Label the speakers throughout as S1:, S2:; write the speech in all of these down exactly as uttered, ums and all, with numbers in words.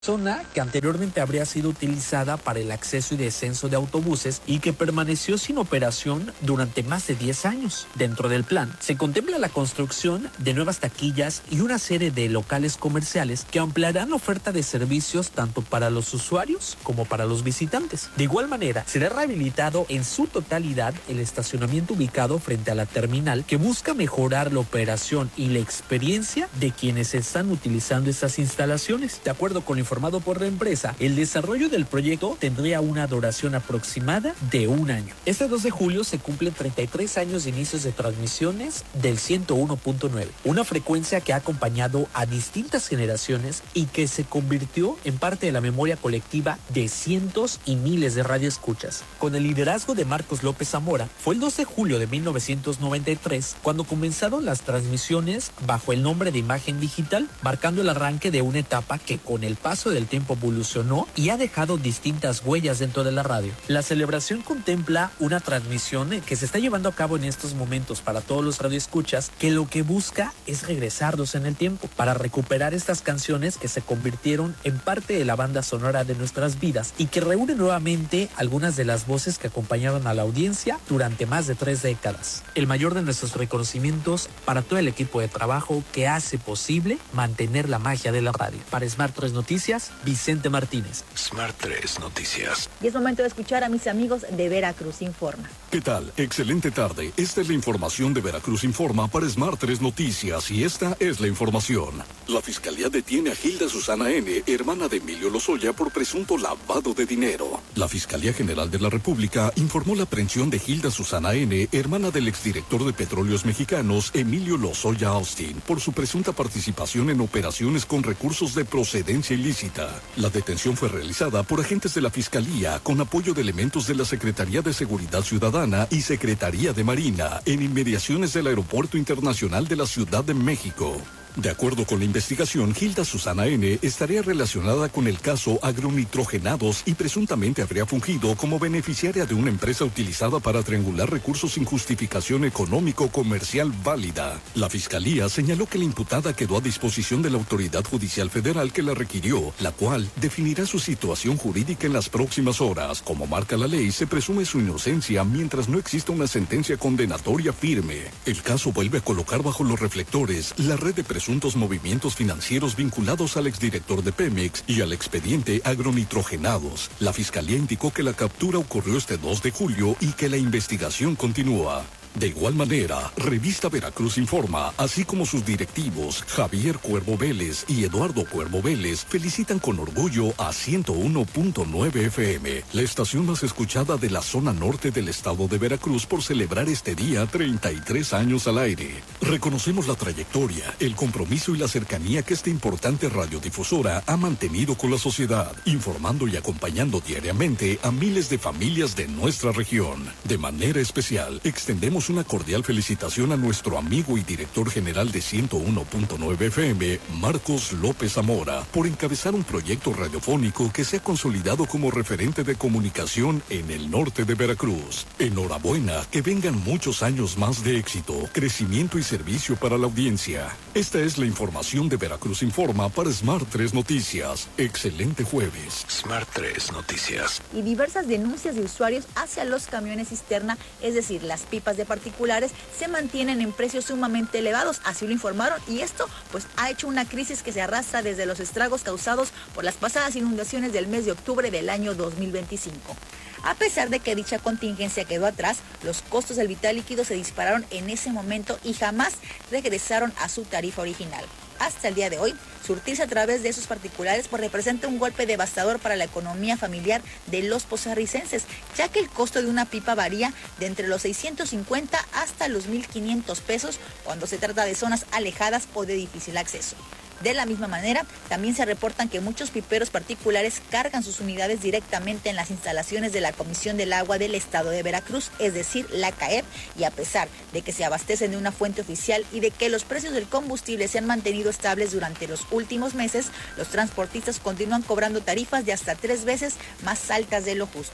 S1: Zona que anteriormente habría sido utilizada para el acceso y descenso de autobuses y que permaneció sin operación durante más de diez años. Dentro del plan se contempla la construcción de nuevas taquillas y una serie de locales comerciales que ampliarán la oferta de servicios tanto para los usuarios como para los visitantes. De igual manera, será rehabilitado en su totalidad el estacionamiento ubicado frente a la terminal, que busca mejorar la operación y la experiencia de quienes están utilizando estas instalaciones. De acuerdo con la informado por la empresa, el desarrollo del proyecto tendría una duración aproximada de un año. Este dos de julio se cumplen treinta y tres años de inicios de transmisiones del ciento uno punto nueve, una frecuencia que ha acompañado a distintas generaciones y que se convirtió en parte de la memoria colectiva de cientos y miles de radioescuchas. Con el liderazgo de Marcos López Zamora, fue el dos de julio de mil novecientos noventa y tres cuando comenzaron las transmisiones bajo el nombre de Imagen Digital, marcando el arranque de una etapa que con el paso del tiempo evolucionó y ha dejado distintas huellas dentro de la radio. La celebración contempla una transmisión que se está llevando a cabo en estos momentos para todos los radioescuchas, que lo que busca es regresarlos en el tiempo para recuperar estas canciones que se convirtieron en parte de la banda sonora de nuestras vidas y que reúne nuevamente algunas de las voces que acompañaron a la audiencia durante más de tres décadas. El mayor de nuestros reconocimientos para todo el equipo de trabajo que hace posible mantener la magia de la radio. Para Smart tres Noticias, Vicente Martínez.
S2: Smart tres Noticias.
S3: Y es momento de escuchar a mis amigos de Veracruz Informa.
S4: ¿Qué tal? Excelente tarde. Esta es la información de Veracruz Informa para Smart tres Noticias y esta es la información. La Fiscalía detiene a Gilda Susana N., hermana de Emilio Lozoya, por presunto lavado de dinero. La Fiscalía General de la República informó la aprehensión de Gilda Susana N., hermana del exdirector de Petróleos Mexicanos, Emilio Lozoya Austin, por su presunta participación en operaciones con recursos de procedencia ilícita. La detención fue realizada por agentes de la Fiscalía con apoyo de elementos de la Secretaría de Seguridad Ciudadana y Secretaría de Marina en inmediaciones del Aeropuerto Internacional de la Ciudad de México. De acuerdo con la investigación, Gilda Susana N. estaría relacionada con el caso agronitrogenados y presuntamente habría fungido como beneficiaria de una empresa utilizada para triangular recursos sin justificación económico-comercial válida. La Fiscalía señaló que la imputada quedó a disposición de la Autoridad Judicial Federal que la requirió, la cual definirá su situación jurídica en las próximas horas. Como marca la ley, se presume su inocencia mientras no exista una sentencia condenatoria firme. El caso vuelve a colocar bajo los reflectores la red de presuntos movimientos financieros vinculados al exdirector de Pemex y al expediente agronitrogenados. La Fiscalía indicó que la captura ocurrió este dos de julio y que la investigación continúa. De igual manera, Revista Veracruz Informa, así como sus directivos, Javier Cuervo Vélez y Eduardo Cuervo Vélez, felicitan con orgullo a ciento uno punto nueve F M, la estación más escuchada de la zona norte del estado de Veracruz, por celebrar este día treinta y tres años al aire. Reconocemos la trayectoria, el compromiso y la cercanía que esta importante radiodifusora ha mantenido con la sociedad, informando y acompañando diariamente a miles de familias de nuestra región. De manera especial, extendemos una cordial felicitación a nuestro amigo y director general de ciento uno punto nueve F M, Marcos López Zamora, por encabezar un proyecto radiofónico que se ha consolidado como referente de comunicación en el norte de Veracruz. Enhorabuena, que vengan muchos años más de éxito, crecimiento y servicio para la audiencia. Esta es la información de Veracruz Informa para Smart tres Noticias. Excelente jueves.
S2: Smart tres Noticias.
S3: Y diversas denuncias de usuarios hacia los camiones cisterna, es decir, las pipas de particulares, se mantienen en precios sumamente elevados, así lo informaron, y esto pues ha hecho una crisis que se arrastra desde los estragos causados por las pasadas inundaciones del mes de octubre del año dos mil veinticinco. A pesar de que dicha contingencia quedó atrás, los costos del vital líquido se dispararon en ese momento y jamás regresaron a su tarifa original. Hasta el día de hoy, surtirse a través de esos particulares pues representa un golpe devastador para la economía familiar de los costarricenses, ya que el costo de una pipa varía de entre los seiscientos cincuenta hasta los mil quinientos pesos cuando se trata de zonas alejadas o de difícil acceso. De la misma manera, también se reportan que muchos piperos particulares cargan sus unidades directamente en las instalaciones de la Comisión del Agua del Estado de Veracruz, es decir, la CAEP, y a pesar de que se abastecen de una fuente oficial y de que los precios del combustible se han mantenido estables durante los últimos meses, los transportistas continúan cobrando tarifas de hasta tres veces más altas de lo justo.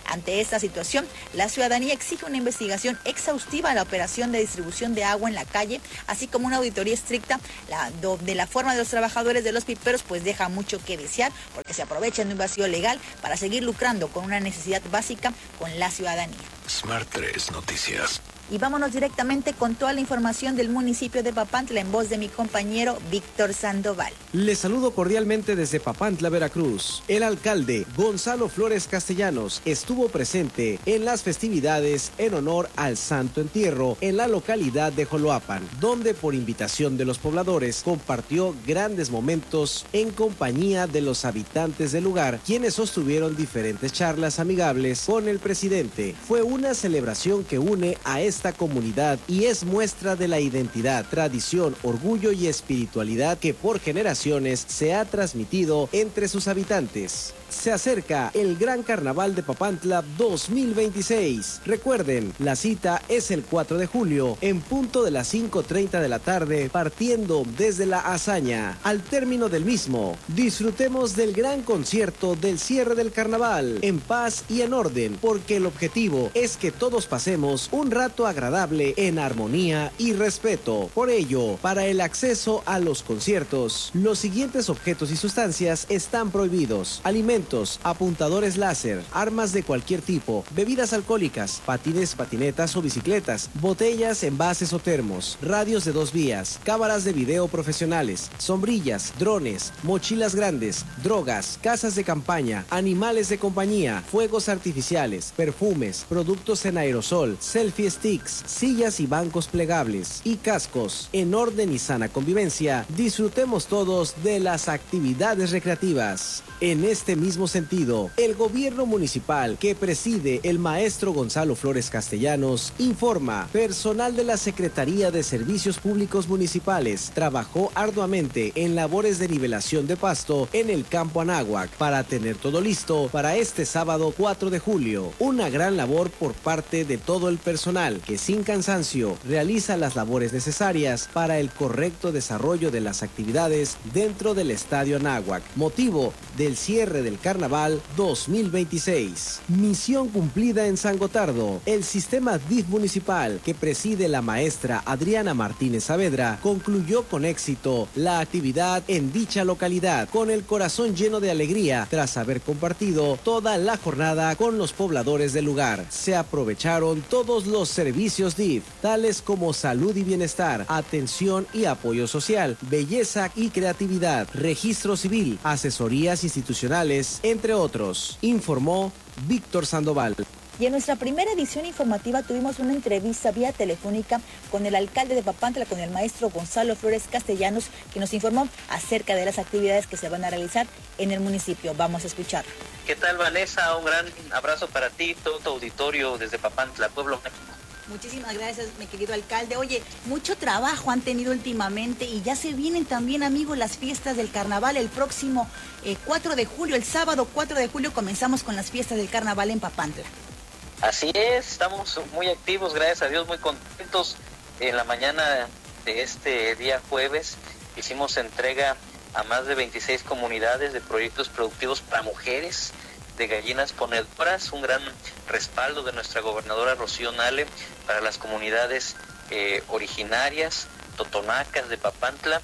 S3: Ante esta situación, la ciudadanía exige una investigación exhaustiva a la operación de distribución de agua en la calle, así como una auditoría estricta la, de la forma de los trabajadores de los piperos, pues deja mucho que desear porque se aprovechan de un vacío legal para seguir lucrando con una necesidad básica con la ciudadanía.
S2: Smart tres Noticias.
S3: Y vámonos directamente con toda la información del municipio de Papantla en voz de mi compañero Víctor Sandoval.
S5: Les saludo cordialmente desde Papantla, Veracruz. El alcalde Gonzalo Flores Castellanos estuvo presente en las festividades en honor al Santo Entierro en la localidad de Joloapan, donde por invitación de los pobladores compartió grandes momentos en compañía de los habitantes del lugar, quienes sostuvieron diferentes charlas amigables con el presidente. Fue una celebración que une a esta comunidad y es muestra de la identidad, tradición, orgullo y espiritualidad que por generaciones se ha transmitido entre sus habitantes. Se acerca el Gran Carnaval de Papantla dos mil veintiséis. Recuerden, la cita es el cuatro de julio, en punto de las cinco treinta de la tarde, partiendo desde la hazaña. Al término del mismo, disfrutemos del gran concierto del cierre del carnaval, en paz y en orden, porque el objetivo es que todos pasemos un rato agradable en armonía y respeto. Por ello, para el acceso a los conciertos, los siguientes objetos y sustancias están prohibidos: alimentos, apuntadores láser, armas de cualquier tipo, bebidas alcohólicas, patines, patinetas o bicicletas, botellas, envases o termos, radios de dos vías, cámaras de video profesionales, sombrillas, drones, mochilas grandes, drogas, casas de campaña, animales de compañía, fuegos artificiales, perfumes, productos en aerosol, selfie sticks, sillas y bancos plegables y cascos. En orden y sana convivencia, disfrutemos todos de las actividades recreativas. En este mismo sentido, el gobierno municipal que preside el maestro Gonzalo Flores Castellanos informa: personal de la Secretaría de Servicios Públicos Municipales trabajó arduamente en labores de nivelación de pasto en el campo Anáhuac para tener todo listo para este sábado cuatro de julio. Una gran labor por parte de todo el personal que sin cansancio realiza las labores necesarias para el correcto desarrollo de las actividades dentro del Estadio Anáhuac, motivo del cierre del Carnaval dos mil veintiséis. Misión cumplida en San Gotardo. El sistema D I F municipal que preside la maestra Adriana Martínez Saavedra concluyó con éxito la actividad en dicha localidad con el corazón lleno de alegría tras haber compartido toda la jornada con los pobladores del lugar. Se aprovecharon todos los servicios D I F, tales como salud y bienestar, atención y apoyo social, belleza y creatividad, registro civil, asesorías institucionales, entre otros, informó Víctor Sandoval.
S3: Y en nuestra primera edición informativa tuvimos una entrevista vía telefónica con el alcalde de Papantla, con el maestro Gonzalo Flores Castellanos, que nos informó acerca de las actividades que se van a realizar en el municipio. Vamos a escuchar.
S6: ¿Qué tal, Vanessa? Un gran abrazo para ti, todo tu auditorio desde Papantla, Pueblo Mágico.
S3: Muchísimas gracias, mi querido alcalde. Oye, mucho trabajo han tenido últimamente y ya se vienen también, amigos, las fiestas del carnaval el próximo eh, cuatro de julio, el sábado cuatro de julio comenzamos con las fiestas del carnaval en Papantla.
S6: Así es, estamos muy activos, gracias a Dios, muy contentos. En la mañana de este día jueves hicimos entrega a más de veintiséis comunidades de proyectos productivos para mujeres, de gallinas ponedoras, un gran respaldo de nuestra gobernadora Rocío Nale para las comunidades eh, originarias, totonacas de Papantla,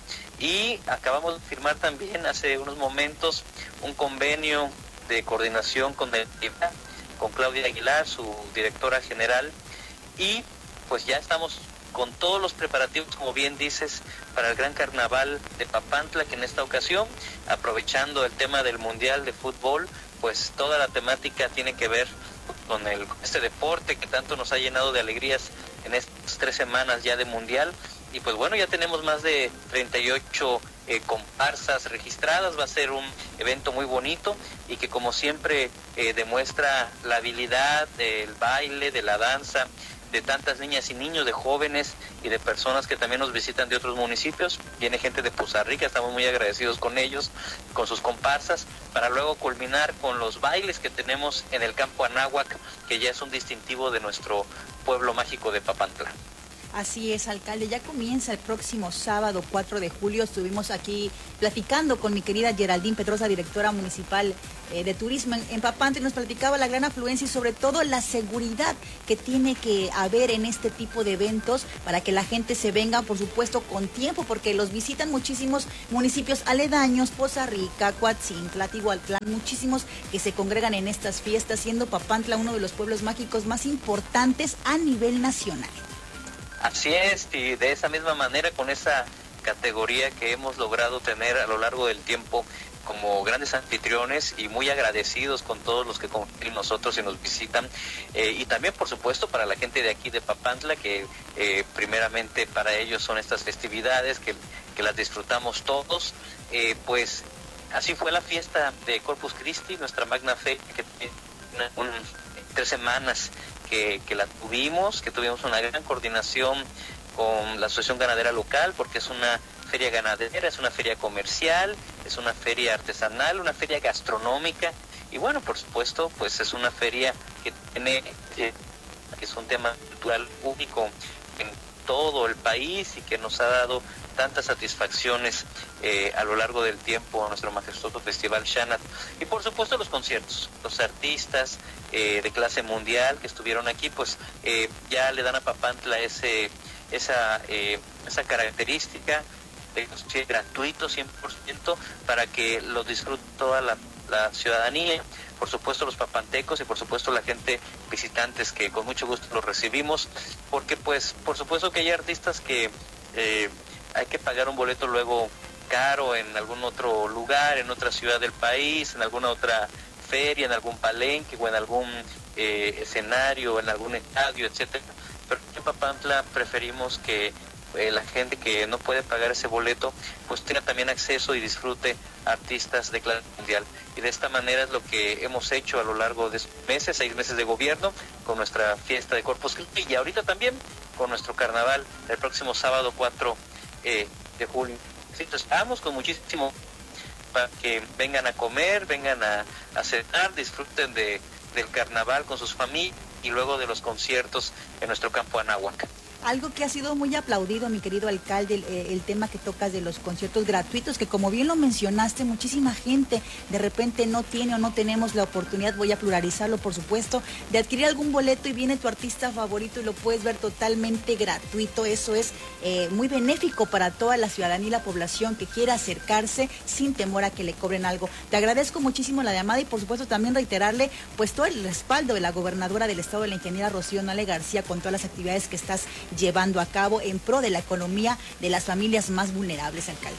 S6: y acabamos de firmar también hace unos momentos un convenio de coordinación con el con Claudia Aguilar, su directora general, y pues ya estamos con todos los preparativos, como bien dices, para el Gran Carnaval de Papantla, que en esta ocasión, aprovechando el tema del Mundial de Fútbol, pues toda la temática tiene que ver con el, este deporte que tanto nos ha llenado de alegrías en estas tres semanas ya de Mundial. Y pues bueno, ya tenemos más de treinta y ocho eh, comparsas registradas. Va a ser un evento muy bonito y que, como siempre, eh, demuestra la habilidad del baile, de la danza, de tantas niñas y niños, de jóvenes y de personas que también nos visitan de otros municipios. Viene gente de Poza Rica, estamos muy agradecidos con ellos, con sus comparsas, para luego culminar con los bailes que tenemos en el campo Anáhuac, que ya es un distintivo de nuestro pueblo mágico de Papantla.
S3: Así es, alcalde, ya comienza el próximo sábado cuatro de julio. Estuvimos aquí platicando con mi querida Geraldine Pedrosa, directora municipal eh, de turismo en, en Papantla, y nos platicaba la gran afluencia y sobre todo la seguridad que tiene que haber en este tipo de eventos para que la gente se venga, por supuesto, con tiempo, porque los visitan muchísimos municipios aledaños, Poza Rica, Coatzintla, Tihuatlán, muchísimos que se congregan en estas fiestas, siendo Papantla uno de los pueblos mágicos más importantes a nivel nacional.
S6: Así es, y de esa misma manera, con esa categoría que hemos logrado tener a lo largo del tiempo como grandes anfitriones y muy agradecidos con todos los que confían en nosotros y nos visitan, eh, y también por supuesto para la gente de aquí de Papantla, que eh, primeramente para ellos son estas festividades, que, que las disfrutamos todos, eh, pues así fue la fiesta de Corpus Christi, nuestra magna fe, que tiene un, tres semanas Que, que la tuvimos, que tuvimos una gran coordinación con la Asociación Ganadera Local, porque es una feria ganadera, es una feria comercial, es una feria artesanal, una feria gastronómica, y bueno, por supuesto, pues es una feria que tiene, eh, que es un tema cultural único en todo el país y que nos ha dado tantas satisfacciones eh, a lo largo del tiempo a nuestro majestuoso Festival Xanat. Y por supuesto los conciertos, los artistas eh, de clase mundial que estuvieron aquí, pues eh, ya le dan a Papantla ese, esa, eh, esa característica de ser gratuito cien por ciento para que lo disfrute toda la, la ciudadanía, por supuesto los papantecos y por supuesto la gente visitantes, que con mucho gusto los recibimos, porque pues por supuesto que hay artistas que eh, hay que pagar un boleto luego caro en algún otro lugar, en otra ciudad del país, en alguna otra feria, en algún palenque o en algún eh, escenario, en algún estadio, etcétera. Pero en Papantla preferimos que eh, la gente que no puede pagar ese boleto pues tenga también acceso y disfrute a artistas de clase mundial. Y de esta manera es lo que hemos hecho a lo largo de estos meses, seis meses de gobierno, con nuestra fiesta de Corpus Christi y ahorita también con nuestro carnaval el próximo sábado cuatro eh, de julio. Sí, entonces, estamos con muchísimo para que vengan a comer, vengan a, a cenar, disfruten de, del carnaval con sus familias y luego de los conciertos en nuestro campo Anáhuac.
S3: Algo que ha sido muy aplaudido, mi querido alcalde, el, el tema que tocas de los conciertos gratuitos, que como bien lo mencionaste, muchísima gente de repente no tiene o no tenemos la oportunidad, voy a pluralizarlo por supuesto, de adquirir algún boleto y viene tu artista favorito y lo puedes ver totalmente gratuito. Eso es eh, muy benéfico para toda la ciudadanía y la población que quiera acercarse sin temor a que le cobren algo. Te agradezco muchísimo la llamada y por supuesto también reiterarle pues todo el respaldo de la gobernadora del estado, de la ingeniera Rocío Nale García, con todas las actividades que estás llevando a cabo en pro de la economía de las familias más vulnerables, alcalde.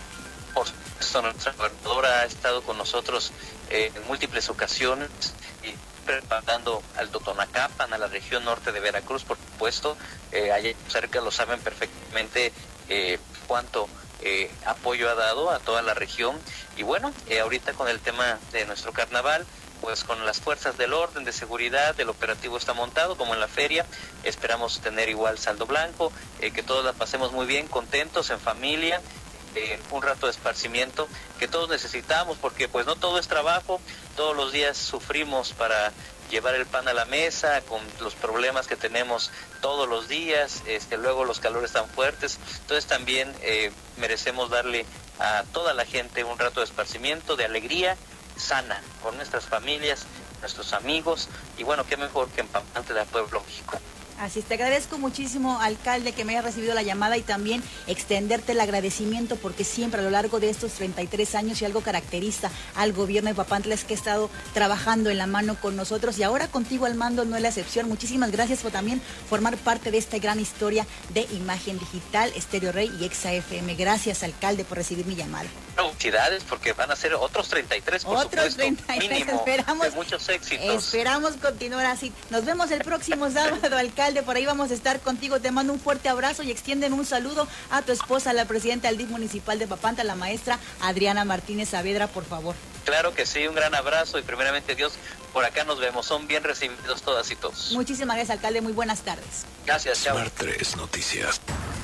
S6: Por supuesto, nuestra gobernadora ha estado con nosotros eh, en múltiples ocasiones y preparando al Totonacapan, a la región norte de Veracruz, por supuesto, eh, allá cerca lo saben perfectamente eh, cuánto eh, apoyo ha dado a toda la región. Y bueno, eh, ahorita con el tema de nuestro carnaval, pues con las fuerzas del orden, de seguridad, el operativo está montado como en la feria, esperamos tener igual saldo blanco, eh, que todos la pasemos muy bien, contentos, en familia, eh, un rato de esparcimiento que todos necesitamos, porque pues no todo es trabajo, todos los días sufrimos para llevar el pan a la mesa, con los problemas que tenemos todos los días, este, luego los calores tan fuertes, entonces también eh, merecemos darle a toda la gente un rato de esparcimiento, de alegría sana, con nuestras familias, nuestros amigos, y bueno, qué mejor que en Papantla, Pueblo Mágico.
S3: Así es, te agradezco muchísimo, alcalde, que me haya recibido la llamada y también extenderte el agradecimiento porque siempre a lo largo de estos treinta y tres años y algo caracteriza al gobierno de Papantla es que ha estado trabajando en la mano con nosotros y ahora contigo al mando no es la excepción. Muchísimas gracias por también formar parte de esta gran historia de Imagen Digital, Estéreo Rey y Exa F M. Gracias, alcalde, por recibir mi llamada.
S6: Felicidades, porque van a ser otros treinta y tres, por
S3: otros
S6: supuesto,
S3: treinta y tres,
S6: mínimo,
S3: esperamos,
S6: de muchos éxitos.
S3: Esperamos continuar así. Nos vemos el próximo sábado, alcalde. Por ahí vamos a estar contigo. Te mando un fuerte abrazo y extienden un saludo a tu esposa, la presidenta del D I F municipal de Papantla, la maestra Adriana Martínez Saavedra, por favor.
S6: Claro que sí, un gran abrazo y primeramente Dios, por acá nos vemos. Son bien recibidos todas y todos.
S3: Muchísimas gracias, alcalde. Muy buenas tardes.
S6: Gracias, chao.
S2: Smart tres Noticias.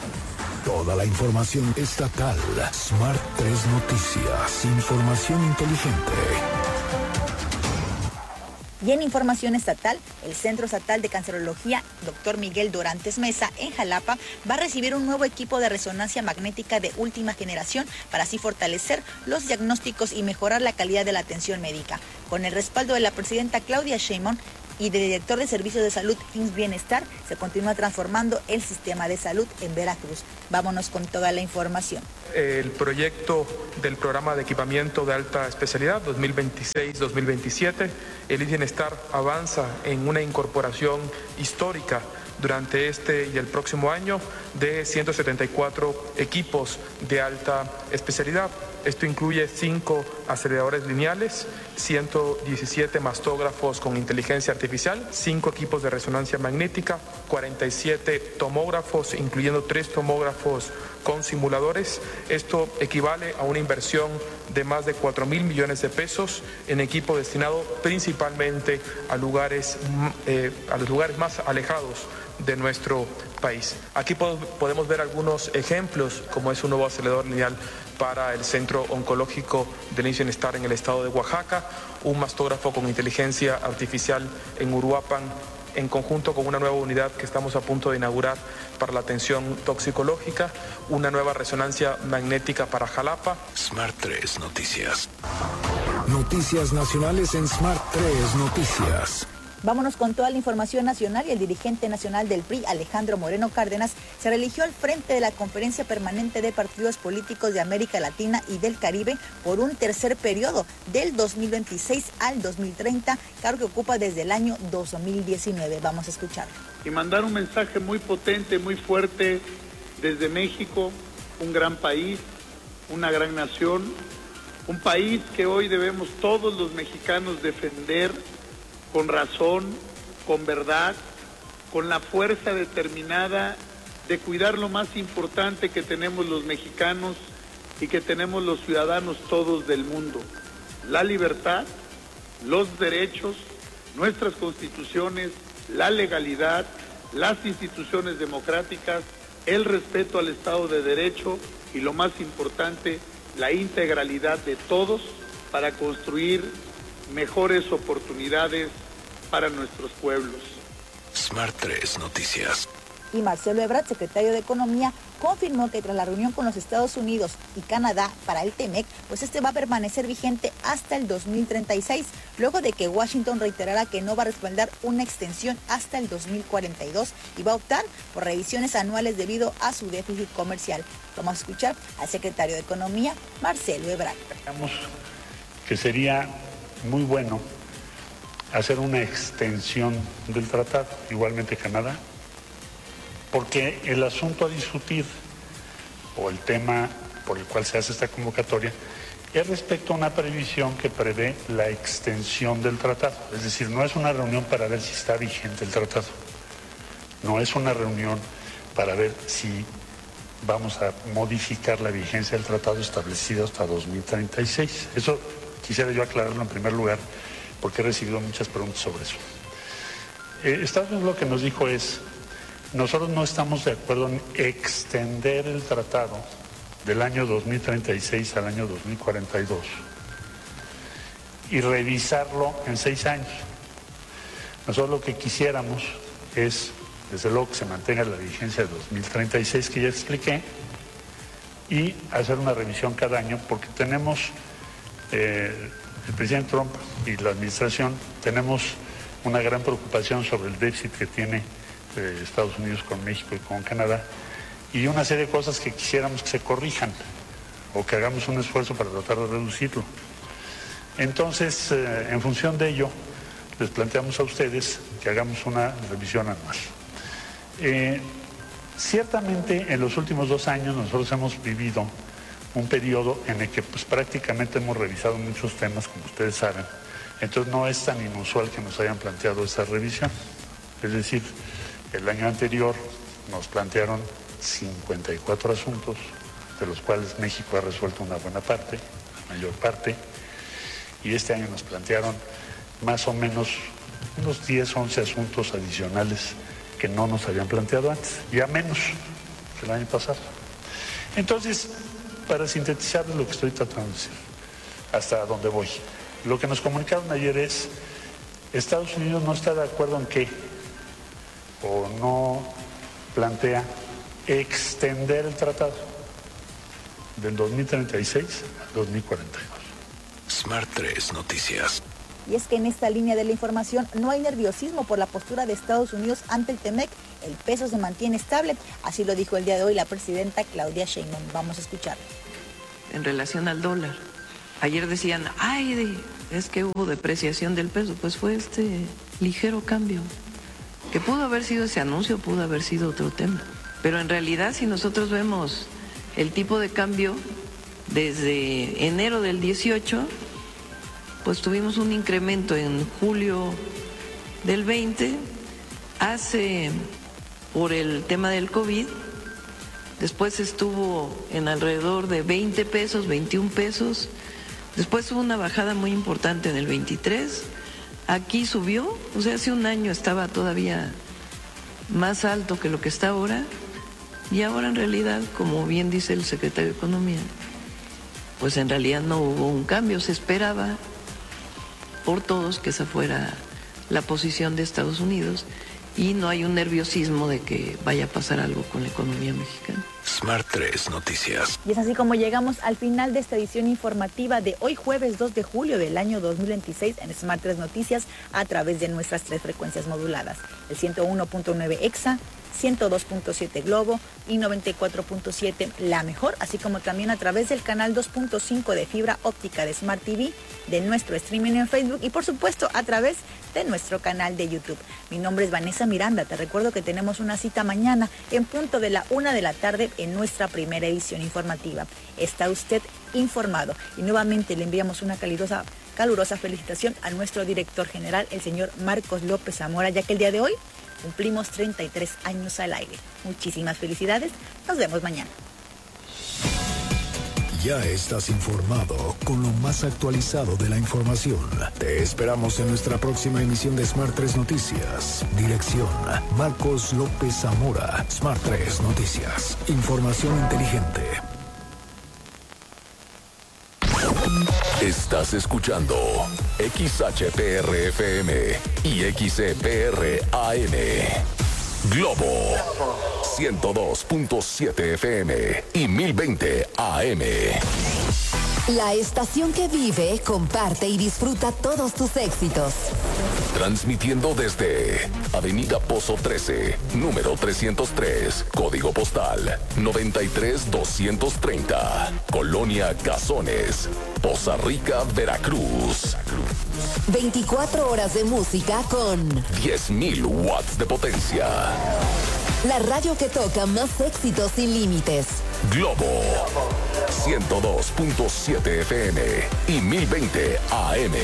S2: Toda la información estatal. Smart tres Noticias. Información inteligente.
S3: Y en información estatal, el Centro Estatal de Cancerología, doctor Miguel Dorantes Mesa, en Jalapa, va a recibir un nuevo equipo de resonancia magnética de última generación para así fortalecer los diagnósticos y mejorar la calidad de la atención médica. Con el respaldo de la presidenta Claudia Sheinbaum y del director de Servicios de Salud I M S S Bienestar, se continúa transformando el sistema de salud en Veracruz. Vámonos con toda la información.
S7: El proyecto del programa de equipamiento de alta especialidad dos mil veintiséis dos mil veintisiete, el I M S S Bienestar avanza en una incorporación histórica durante este y el próximo año de ciento setenta y cuatro equipos de alta especialidad. Esto incluye cinco aceleradores lineales, ciento diecisiete mastógrafos con inteligencia artificial, cinco equipos de resonancia magnética, cuarenta y siete tomógrafos, incluyendo tres tomógrafos con simuladores. Esto equivale a una inversión de más de cuatro mil millones de pesos en equipo destinado principalmente a lugares, eh, a los lugares más alejados de nuestro país. Aquí podemos ver algunos ejemplos, como es un nuevo acelerador lineal para el Centro Oncológico del I M S S Bienestar en el estado de Oaxaca, un mastógrafo con inteligencia artificial en Uruapan, en conjunto con una nueva unidad que estamos a punto de inaugurar para la atención toxicológica, una nueva resonancia magnética para Jalapa.
S2: Smart tres Noticias. Noticias nacionales en Smart tres Noticias.
S3: Vámonos con toda la información nacional. Y el dirigente nacional del P R I, Alejandro Moreno Cárdenas, se religió al frente de la Conferencia Permanente de Partidos Políticos de América Latina y del Caribe por un tercer periodo, del dos mil veintiséis al dos mil treinta, cargo que ocupa desde el año dos mil diecinueve. Vamos a escuchar.
S8: Y mandar un mensaje muy potente, muy fuerte desde México, un gran país, una gran nación, un país que hoy debemos todos los mexicanos defender con razón, con verdad, con la fuerza determinada de cuidar lo más importante que tenemos los mexicanos y que tenemos los ciudadanos todos del mundo: la libertad, los derechos, nuestras constituciones, la legalidad, las instituciones democráticas, el respeto al Estado de Derecho y, lo más importante, la integralidad de todos para construir mejores oportunidades para nuestros pueblos.
S2: Smart tres Noticias.
S3: Y Marcelo Ebrard, secretario de Economía, confirmó que tras la reunión con los Estados Unidos y Canadá para el T M E C, pues este va a permanecer vigente hasta el dos mil treinta y seis, luego de que Washington reiterara que no va a respaldar una extensión hasta el dos mil cuarenta y dos y va a optar por revisiones anuales debido a su déficit comercial. Vamos a escuchar al secretario de Economía, Marcelo Ebrard.
S9: Creemos que sería muy bueno hacer una extensión del tratado, igualmente Canadá, porque el asunto a discutir o el tema por el cual se hace esta convocatoria es respecto a una previsión que prevé la extensión del tratado. Es decir, no es una reunión para ver si está vigente el tratado, no es una reunión para ver si vamos a modificar la vigencia del tratado establecido hasta dos mil treinta y seis. Eso quisiera yo aclararlo en primer lugar, porque he recibido muchas preguntas sobre eso. Eh, Estados Unidos lo que nos dijo es: nosotros no estamos de acuerdo en extender el tratado del año dos mil treinta y seis al año dos mil cuarenta y dos y revisarlo en seis años. Nosotros lo que quisiéramos es, desde luego, que se mantenga la vigencia de dos mil treinta y seis, que ya expliqué, y hacer una revisión cada año, porque tenemos, eh, el presidente Trump y la administración, tenemos una gran preocupación sobre el déficit que tiene eh, Estados Unidos con México y con Canadá, y una serie de cosas que quisiéramos que se corrijan o que hagamos un esfuerzo para tratar de reducirlo. Entonces, eh, en función de ello, les planteamos a ustedes que hagamos una revisión anual. Eh, ciertamente, en los últimos dos años nosotros hemos vivido un periodo en el que pues, prácticamente hemos revisado muchos temas, como ustedes saben. Entonces no es tan inusual que nos hayan planteado esta revisión. Es decir, el año anterior nos plantearon cincuenta y cuatro asuntos, de los cuales México ha resuelto una buena parte, la mayor parte, y este año nos plantearon más o menos unos diez, once asuntos adicionales que no nos habían planteado antes, ya menos que el año pasado. Entonces, para sintetizar lo que estoy tratando de decir, hasta dónde voy, lo que nos comunicaron ayer es Estados Unidos no está de acuerdo en qué, o no plantea extender el tratado del dos mil treinta y seis al dos mil cuarenta y dos.
S2: Smart tres Noticias.
S3: Y es que en esta línea de la información no hay nerviosismo por la postura de Estados Unidos ante el Temec. El peso se mantiene estable, así lo dijo el día de hoy la presidenta Claudia Sheinbaum. Vamos a escuchar.
S10: En relación al dólar, ayer decían, ay, es que hubo depreciación del peso, pues fue este ligero cambio, que pudo haber sido ese anuncio, pudo haber sido otro tema. Pero en realidad, si nosotros vemos el tipo de cambio desde enero del dieciocho, pues tuvimos un incremento en julio del veinte, hace por el tema del COVID, después estuvo en alrededor de veinte pesos, veintiún pesos, después hubo una bajada muy importante en el veintitrés, aquí subió, o sea, hace un año estaba todavía más alto que lo que está ahora, y ahora en realidad, como bien dice el secretario de Economía, pues en realidad no hubo un cambio, se esperaba por todos que esa fuera la posición de Estados Unidos y no hay un nerviosismo de que vaya a pasar algo con la economía mexicana.
S2: Smart tres Noticias.
S3: Y es así como llegamos al final de esta edición informativa de hoy jueves dos de julio del año dos mil veintiséis en Smart tres Noticias a través de nuestras tres frecuencias moduladas, el ciento uno punto nueve Exa, ciento dos punto siete Globo y noventa y cuatro punto siete La Mejor, así como también a través del canal dos punto cinco de fibra óptica de Smart T V, de nuestro streaming en Facebook y por supuesto a través de nuestro canal de YouTube. Mi nombre es Vanessa Miranda, te recuerdo que tenemos una cita mañana en punto de la una de la tarde en nuestra primera edición informativa. Está usted informado y nuevamente le enviamos una calurosa, calurosa felicitación a nuestro director general, el señor Marcos López Zamora, ya que el día de hoy cumplimos treinta y tres años al aire. Muchísimas felicidades. Nos vemos mañana.
S2: Ya estás informado con lo más actualizado de la información. Te esperamos en nuestra próxima emisión de Smart tres Noticias. Dirección: Marcos López Zamora. Smart tres Noticias. Información inteligente.
S11: Estás escuchando X H P R F M y X E P R A M. Globo ciento dos punto siete F M y mil veinte A M.
S12: La estación que vive, comparte y disfruta todos tus éxitos.
S11: Transmitiendo desde Avenida Pozo trece, número trescientos tres, código postal noventa y tres doscientos treinta, Colonia Gazones, Poza Rica, Veracruz.
S12: veinticuatro horas de música con
S11: diez mil watts de potencia.
S12: La radio que toca más éxitos sin límites.
S11: Globo ciento dos punto siete F M y mil veinte A M.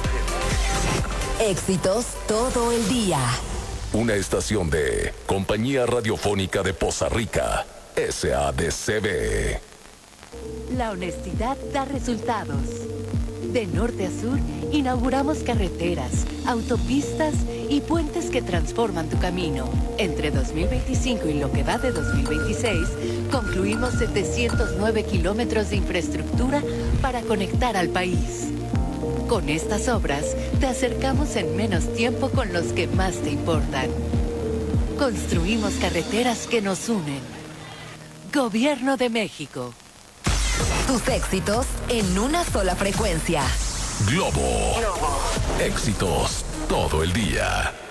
S12: Éxitos todo el día.
S11: Una estación de Compañía Radiofónica de Poza Rica, S A D C B.
S13: La honestidad da resultados. De norte a sur, inauguramos carreteras, autopistas y puentes que transforman tu camino. Entre dos mil veinticinco y lo que va de dos mil veintiséis, concluimos setecientos nueve kilómetros de infraestructura para conectar al país. Con estas obras, te acercamos en menos tiempo con los que más te importan. Construimos carreteras que nos unen. Gobierno de México.
S12: Tus éxitos en una sola frecuencia.
S11: Globo. Éxitos todo el día.